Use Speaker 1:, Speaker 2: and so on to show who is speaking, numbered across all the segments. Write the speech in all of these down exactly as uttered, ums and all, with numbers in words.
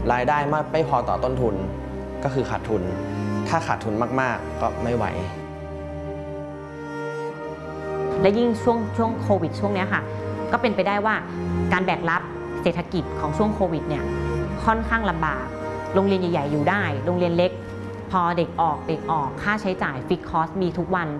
Speaker 1: รายได้ไม่พอต่อต้นทุนก็คือขาดทุนถ้าขาดทุนมากๆก็ไม่ไหว
Speaker 2: และยิ่งช่วงช่วงโควิดช่วงนี้ค่ะก็เป็นไปได้ว่าการแบกรับเศรษฐกิจของช่วงโควิดเนี่ยค่อนข้างลำบากโรงเรียนใหญ่ๆอยู่ได้โรงเรียนเล็กพอเด็กออกเด็กออกค่าใช้จ่ายฟิกคอสมีทุกวัน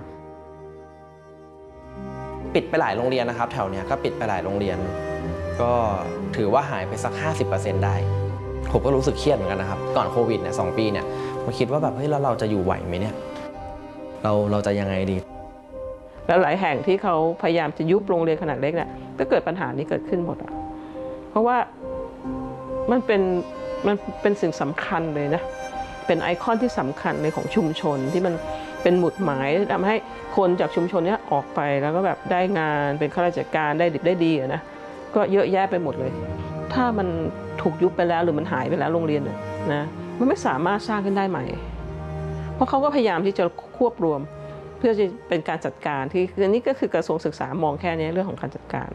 Speaker 1: ปิดไปหลายโรงเรียนนะครับแถวเนี้ยก็ปิดไปหลายโรงเรียนก็ถือว่าหายไปสัก ห้าสิบเปอร์เซ็นต์ ได้ผมก็รู้สึกเครียดเหมือนกันนะครับก่อนโควิดเนี่ยสองปีเนี่ยผมคิดว่าแบบเฮ้ยแล้วเราจะอยู่ไหวไหมเนี่ยเราเราจะยังไงดี
Speaker 3: แล้วหลายแห่งที่เขาพยายามจะยุบโรงเรียนขนาดเล็กเนี่ยก็เกิดปัญหานี้เกิดขึ้นหมดอ่ะเพราะว่ามันเป็นมันเป็นสิ่งสำคัญเลยนะเป็นไอคอนที่สำคัญเลยของชุมชนที่มันเป็นหมุดหมายทำให้คนจากชุมชนนี้ออกไปแล้วก็แบบได้งานเป็นข้าราชการได้ดิบได้ดีนะก็เยอะแยะไปหมดเลยถ้ามันถูกยุบไปแล้วหรือมันหายไปแล้วโรงเรียนนะมันไม่สามารถสร้างขึ้นได้ใหม่เพราะเขาก็พยายามที่จะควบรวมเพื่อจะเป็นการจัดการที่คือนี่ก็คือกระทรวงศึกษามองแค่นี้เรื่องของการจัดการ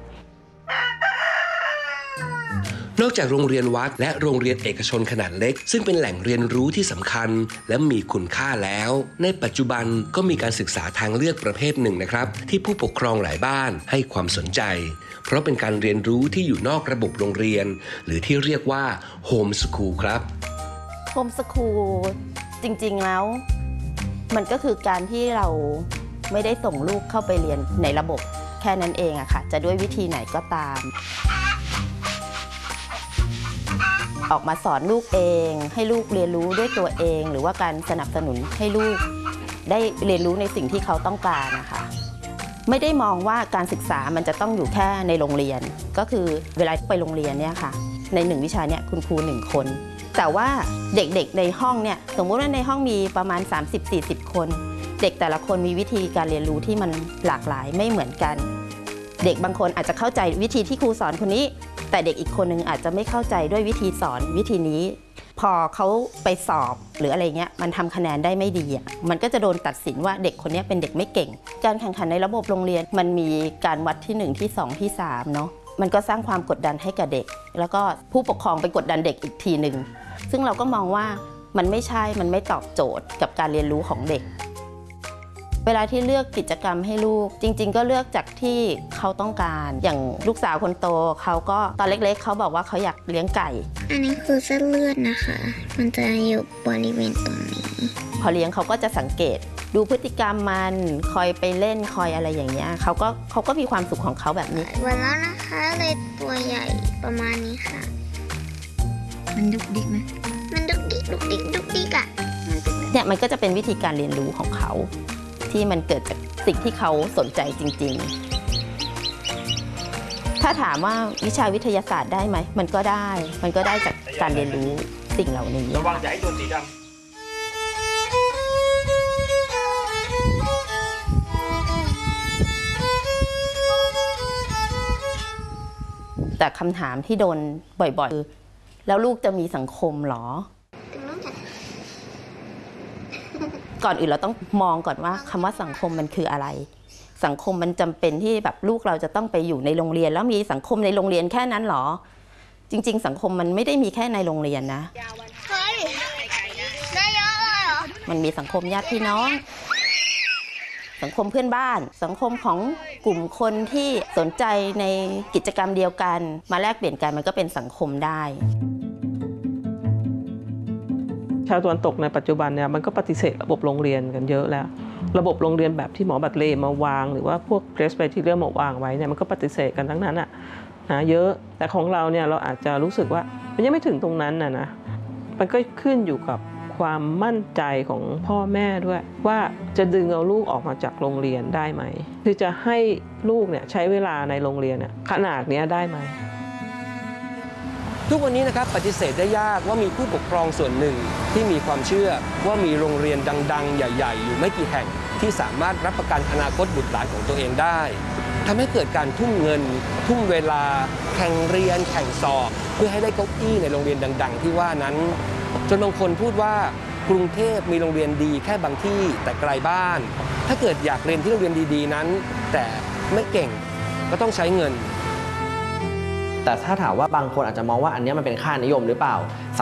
Speaker 4: นอกจากโรงเรียนวัดและโรงเรียนเอกชนขนาดเล็กซึ่งเป็นแหล่งเรียนรู้ที่สำคัญและมีคุณค่าแล้วในปัจจุบันก็มีการศึกษาทางเลือกประเภทหนึ่งนะครับที่ผู้ปกครองหลายบ้านให้ความสนใจเพราะเป็นการเรียนรู้ที่อยู่นอกระบบโรงเรียนหรือที่เรียกว่าโฮมสคูลครับ
Speaker 5: โฮมสคูลจริงๆแล้วมันก็คือการที่เราไม่ได้ส่งลูกเข้าไปเรียนในระบบแค่นั้นเองอะค่ะจะด้วยวิธีไหนก็ตามออกมาสอนลูกเองให้ลูกเรียนรู้ด้วยตัวเองหรือว่าการสนับสนุนให้ลูกได้เรียนรู้ในสิ่งที่เขาต้องการนะคะไม่ได้มองว่าการศึกษามันจะต้องอยู่แค่ในโรงเรียนก็คือเวลาไปโรงเรียนเนี่ยค่ะในหนึ่งวิชาเนี่ยคุณครูหนึ่งคนแต่ว่าเด็กๆในห้องเนี่ยสมมุติว่าในห้องมีประมาณ สามสิบถึงสี่สิบ คนเด็กแต่ละคนมีวิธีการเรียนรู้ที่มันหลากหลายไม่เหมือนกันเด็กบางคนอาจจะเข้าใจวิธีที่ครูสอนคนนี้แต่เด็กอีกคนนึงอาจจะไม่เข้าใจด้วยวิธีสอนวิธีนี้พอเขาไปสอบหรืออะไรเงี้ยมันทำคะแนนได้ไม่ดีอ่ะมันก็จะโดนตัดสินว่าเด็กคนนี้เป็นเด็กไม่เก่งการแข่งขันในระบบโรงเรียนมันมีการวัดที่หนึ่งที่สองที่สามเนาะมันก็สร้างความกดดันให้กับเด็กแล้วก็ผู้ปกครองไปกดดันเด็กอีกทีหนึ่งซึ่งเราก็มองว่ามันไม่ใช่มันไม่ตอบโจทย์กับการเรียนรู้ของเด็กเวลาที่เลือกกิจกรรมให้ลูกจริงๆก็เลือกจากที่เขาต้องการอย่างลูกสาวคนโตเขาก็ตอนเล็กๆเขาบอกว่าเขาอยากเลี้ยงไก่
Speaker 6: อันนี้คือเส้นเลือดนะคะมันจะอยู่บริเวณตรงนี้
Speaker 5: พอเลี้ยงเขาก็จะสังเกตดูพฤติกรรมมันคอยไปเล่นคอยอะไรอย่างเงี้ยเขาก็เขาก็มีความสุขของเขาแบบนี้
Speaker 6: วันแล้วนะคะเลยตัวใหญ่ประมาณนี้ค่ะมันดุกดิกไหมมันดุกดิกดุกดิกดุกดิกอะ
Speaker 5: เนี่ยมันก็จะเป็นวิธีการเรียนรู้ของเขาที่มันเกิดจากสิ่งที่เขาสนใจจริงๆถ้าถามว่าวิชาวิทยาศาสตร์ได้ไหมมันก็ได้มันก็ได้จากการเรียนรู้สิ่งเหล่านี้ระวังอย่าให้โดนสีดำแต่คำถามที่โดนบ่อยๆคือแล้วลูกจะมีสังคมหรอก่อนอื่นเราต้องมองก่อนว่าคำว่าสังคมมันคืออะไรสังคมมันจำเป็นที่แบบลูกเราจะต้องไปอยู่ในโรงเรียนแล้วมีสังคมในโรงเรียนแค่นั้นหรอจริงๆสังคมมันไม่ได้มีแค่ในโรงเรียนนะ
Speaker 6: เฮ้ยได้เยอะเลยเหรอ
Speaker 5: มันมีสังคมญาติพี่น้องสังคมเพื่อนบ้านสังคมของกลุ่มคนที่สนใจในกิจกรรมเดียวกันมาแลกเปลี่ยนกันมันก็เป็นสังคมได้
Speaker 3: ชาวตะวันตกในปัจจุบันเนี่ยมันก็ปฏิเสธระบบโรงเรียนกันเยอะแล้วระบบโรงเรียนแบบที่หมอบัตเลมาวางหรือว่าพวกเกรสไปที่เรื่องมาวางไว้เนี่ยมันก็ปฏิเสธกันทั้งนั้นอ่ะนะเยอะแต่ของเราเนี่ยเราอาจจะรู้สึกว่ามันยังไม่ถึงตรงนั้นนะนะมันก็ขึ้นอยู่กับความมั่นใจของพ่อแม่ด้วยว่าจะดึงเอาลูกออกมาจากโรงเรียนได้ไหมคือจะให้ลูกเนี่ยใช้เวลาในโรงเรียนเนี่ยขนาดนี้ได้ไหม
Speaker 4: ทุกวันนี้นะครับปฏิเสธได้ยากว่ามีผู้ปกครองส่วนหนึ่งที่มีความเชื่อว่ามีโรงเรียนดังๆใหญ่ๆอยู่ไม่กี่แห่งที่สามารถรับประกันอนาคตบุตรหลานของตัวเองได้ทำให้เกิดการทุ่มเงินทุ่มเวลาแข่งเรียนแข่งสอบเพื่อให้ได้เก้าอี้ในโรงเรียนดังๆที่ว่านั้นจนบางคนพูดว่ากรุงเทพมีโรงเรียนดีแค่บางที่แต่ไกลบ้านถ้าเกิดอยากเรียนที่โรงเรียนดีๆนั้นแต่ไม่เก่งก็ต้องใช้เงิน
Speaker 1: แต่ถ้าถามว่าบางคนอาจจะมองว่าอันนี้มันเป็นค่านิยมหรือเปล่า